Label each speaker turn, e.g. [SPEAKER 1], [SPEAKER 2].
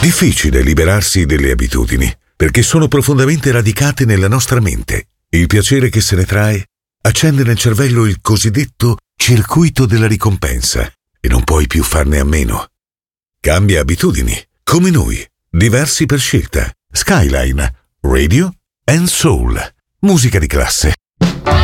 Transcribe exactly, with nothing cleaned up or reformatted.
[SPEAKER 1] Difficile liberarsi delle abitudini, perché sono profondamente radicate nella nostra mente. Il piacere che se ne trae accende nel cervello il cosiddetto circuito della ricompensa e non puoi più farne a meno. Cambia abitudini, come noi, diversi per scelta. Skyline, Radio and Soul. Musica di classe.